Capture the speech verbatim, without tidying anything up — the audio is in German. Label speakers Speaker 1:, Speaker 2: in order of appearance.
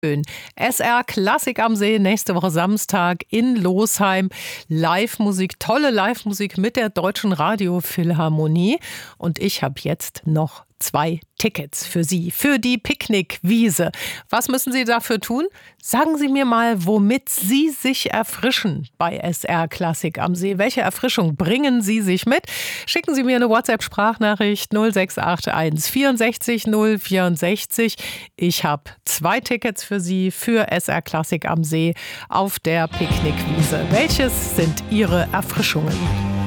Speaker 1: Schön. S R Klassik am See, nächste Woche Samstag in Losheim. Live-Musik, tolle Live-Musik mit der Deutschen Radiophilharmonie. Und ich habe jetzt noch zwei Tickets für Sie, für die Picknickwiese. Was müssen Sie dafür tun? Sagen Sie mir mal, womit Sie sich erfrischen bei S R Klassik am See. Welche Erfrischung bringen Sie sich mit? Schicken Sie mir eine WhatsApp-Sprachnachricht null sechs acht eins vierundsechzig null vierundsechzig. Ich habe zwei Tickets für Sie für S R Klassik am See auf der Picknickwiese. Welches sind Ihre Erfrischungen?